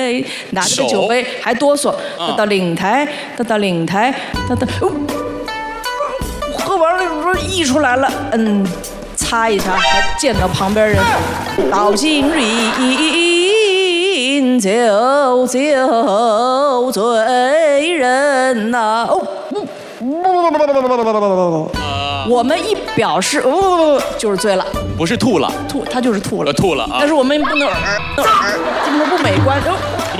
杯，拿着个酒杯还哆嗦，到领台，到领台，到，喝完了溢出来了，擦一擦，还见到旁边人，到今日酒醉人呐，我们一表示就是醉了， 不是吐了， 他就是吐了， 啊！ 但是我们不能这么不美观，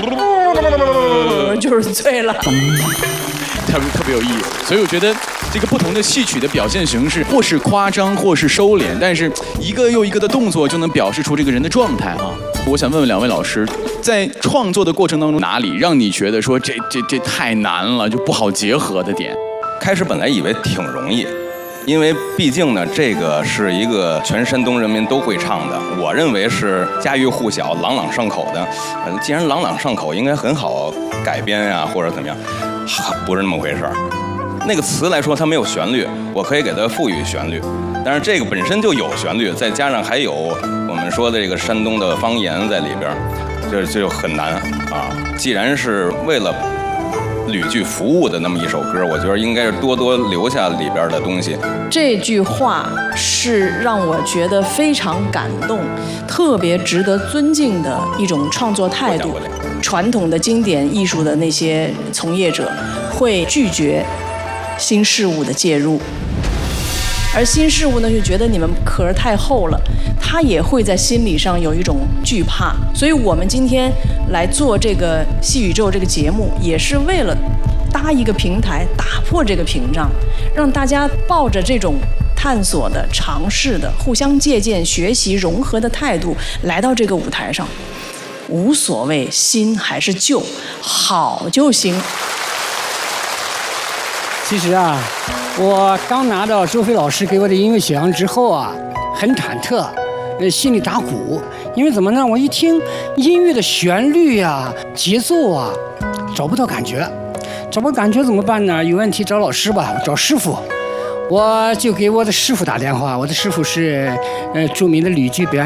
就是醉了。 特别有意义，所以我觉得这个不同的戏曲的表现形式，或是夸张，或是收敛，但是一个又一个的动作就能表示出这个人的状态啊。我想问问两位老师，在创作的过程当中，哪里让你觉得说这太难了，就不好结合的点？ 开始本来以为挺容易，因为毕竟呢，这个是一个全山东人民都会唱的，我认为是家喻户晓、朗朗上口的。既然朗朗上口，应该很好改编呀，或者怎么样，不是那么回事儿。那个词来说，它没有旋律，我可以给它赋予旋律，但是这个本身就有旋律，再加上还有我们说的这个山东的方言在里边，这就很难啊。既然是为了旅剧服务的那么一首歌，我觉得应该是多多留下里边的东西。 这句话是让我觉得非常感动，特别值得尊敬的一种创作态度。传统的经典艺术的那些从业者会拒绝新事物的介入，而新事物呢就觉得你们壳太厚了，他也会在心理上有一种惧怕。所以我们今天来做这个戏宇宙这个节目，也是为了搭一个平台，打破这个屏障，让大家抱着这种探索的、尝试的、互相借鉴、学习、融合的态度来到这个舞台上，无所谓新还是旧，好就行。 其实啊，我刚拿到周飞老师给我的音乐选项之后啊，很忐忑，心里打鼓，因为怎么呢？我一听音乐的旋律啊、节奏啊，找不到感觉，找不到感觉怎么办呢？有问题找老师吧，找师傅。我就给我的师傅打电话，我的师傅是著名的吕剧表演